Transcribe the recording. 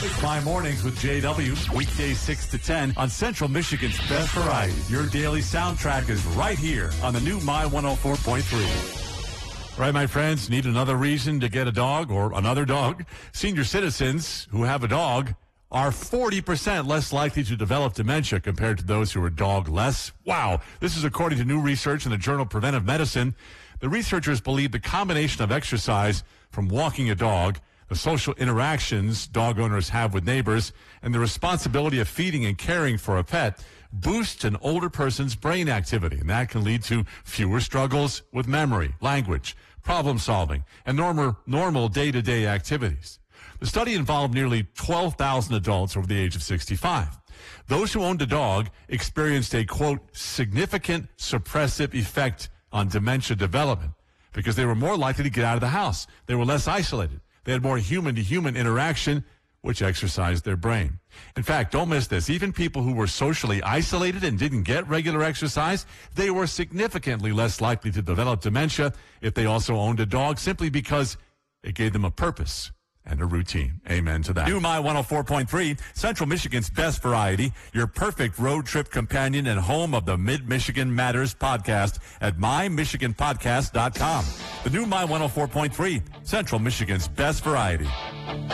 My Mornings with JW, weekdays 6 to 10 on Central Michigan's Best Variety. Your daily soundtrack is right here on the new My 104.3. Right, my friends, need another reason to get a dog or another dog? Senior citizens who have a dog are 40% less likely to develop dementia compared to those who are dog-less. Wow. This is according to new research in the journal Preventive Medicine. The researchers believe the combination of exercise from walking a dog, the social interactions dog owners have with neighbors, and the responsibility of feeding and caring for a pet boosts an older person's brain activity, and that can lead to fewer struggles with memory, language, problem solving, and normal day-to-day activities. The study involved nearly 12,000 adults over the age of 65. Those who owned a dog experienced a, quote, significant suppressive effect on dementia development because they were more likely to get out of the house. They were less isolated. They had more human-to-human interaction, which exercised their brain. In fact, don't miss this. Even people who were socially isolated and didn't get regular exercise, they were significantly less likely to develop dementia if they also owned a dog, simply because it gave them a purpose and a routine. Amen to that. New My 104.3, Central Michigan's Best Variety, your perfect road trip companion and home of the Mid-Michigan Matters podcast at mymichiganpodcast.com. The new My 104.3, Central Michigan's Best Variety.